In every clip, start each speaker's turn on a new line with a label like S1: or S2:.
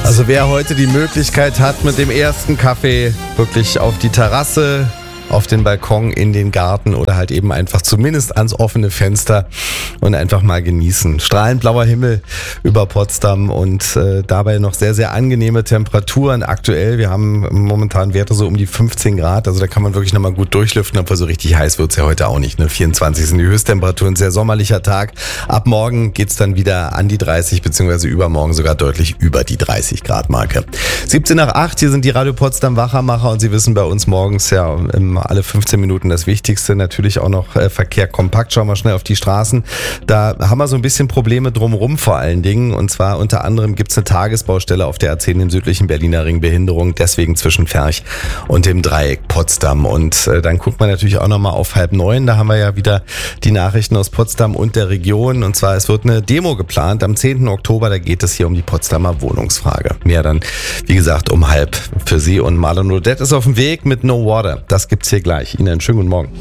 S1: Also wer heute die Möglichkeit hat, mit dem ersten Kaffee wirklich auf die Terrasse, auf den Balkon, in den Garten oder halt eben einfach zumindest ans offene Fenster und einfach mal genießen. Strahlend blauer Himmel über Potsdam und dabei noch sehr, sehr angenehme Temperaturen aktuell. Wir haben momentan Werte so um die 15 Grad, also da kann man wirklich nochmal gut durchlüften, aber so richtig heiß wird's ja heute auch nicht. Ne? 24 sind die Höchsttemperaturen, sehr sommerlicher Tag. Ab morgen geht's dann wieder an die 30, beziehungsweise übermorgen sogar deutlich über die 30 Grad Marke. 17 nach 8, hier sind die Radio Potsdam Wachermacher und Sie wissen bei uns morgens ja alle 15 Minuten das Wichtigste. Natürlich auch noch Verkehr kompakt. Schauen wir schnell auf die Straßen. Da haben wir so ein bisschen Probleme drumherum vor allen Dingen. Und zwar unter anderem gibt es eine Tagesbaustelle auf der A10 im südlichen Berliner Ring. Behinderung deswegen zwischen Ferch und dem Dreieck Potsdam. Und dann guckt man natürlich auch nochmal auf 8:30. Da haben wir ja wieder die Nachrichten aus Potsdam und der Region. Und zwar, es wird eine Demo geplant am 10. Oktober. Da geht es hier um die Potsdamer Wohnungsfrage. Mehr dann, wie gesagt, um 12:30 für Sie. Und Marlon Odette ist auf dem Weg mit No Water. Das gibt's hier gleich. Ihnen einen schönen guten Morgen.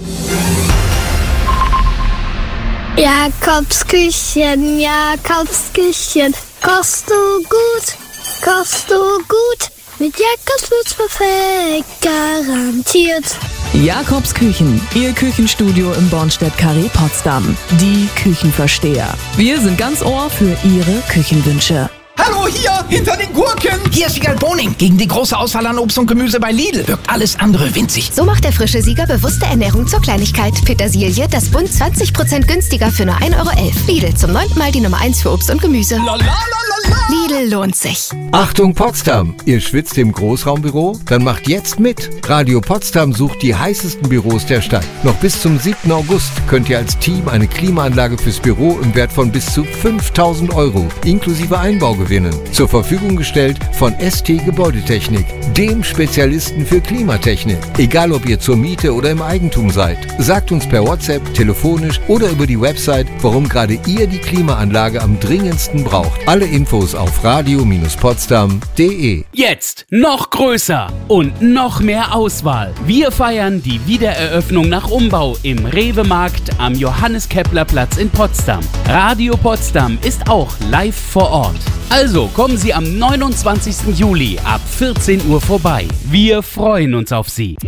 S2: Jakobsküchen, Jakobsküchen, kochst du gut, kochst du gut. Mit Jakobs wird's perfekt, garantiert.
S3: Jakobs Küchen, Ihr Küchenstudio im Bornstedt-Carré Potsdam. Die Küchenversteher. Wir sind ganz Ohr für Ihre Küchenwünsche.
S4: Hallo, hier, hinter den Gurken. Hier ist Sieger Boning. Gegen die große Auswahl an Obst und Gemüse bei Lidl wirkt alles andere winzig.
S5: So macht der frische Sieger bewusste Ernährung zur Kleinigkeit. Petersilie, das Bund 20% günstiger für nur 1,11 €. Lidl, zum 9. Mal die Nummer 1 für Obst und Gemüse. Lidl lohnt sich.
S6: Achtung Potsdam, ihr schwitzt im Großraumbüro? Dann macht jetzt mit. Radio Potsdam sucht die heißesten Büros der Stadt. Noch bis zum 7. August könnt ihr als Team eine Klimaanlage fürs Büro im Wert von bis zu 5.000 € inklusive Einbau gewinnen. Zur Verfügung gestellt von ST Gebäudetechnik, dem Spezialisten für Klimatechnik. Egal ob ihr zur Miete oder im Eigentum seid. Sagt uns per WhatsApp, telefonisch oder über die Website, warum gerade ihr die Klimaanlage am dringendsten braucht. Alle Infos auf radio-potsdam.de.
S7: Jetzt noch größer und noch mehr Auswahl. Wir feiern die Wiedereröffnung nach Umbau im Rewe-Markt am Johannes-Kepler-Platz in Potsdam. Radio Potsdam ist auch live vor Ort. Also kommen Sie am 29. Juli ab 14 Uhr vorbei. Wir freuen uns auf Sie.